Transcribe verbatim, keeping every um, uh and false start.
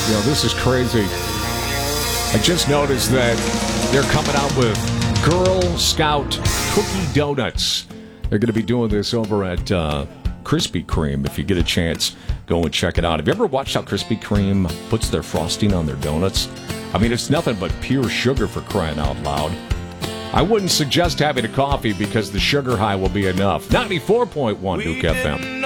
You know, this is crazy. I just noticed that they're coming out with Girl Scout cookie donuts. They're going to be doing this over at uh, Krispy Kreme. If you get a chance, go and check it out. Have you ever watched how Krispy Kreme puts their frosting on their donuts? I mean, it's nothing but pure sugar, for crying out loud. I wouldn't suggest having a coffee because the sugar high will be enough. ninety-four point one Duke F M.